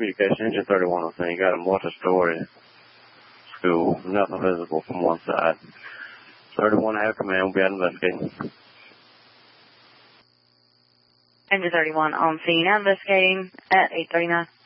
communication. Engine 31 on scene. Got a multi-story school. Nothing visible from one side. 31 have command. We'll be out investigating. Engine 31 on scene. Investigating at 839.